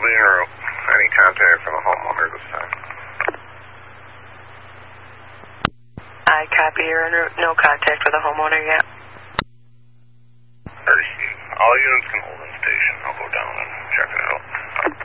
en route. Any contact from the homeowner this time? I copy, you're en route. No contact with the homeowner yet. All units can hold in station. I'll go down and check it out.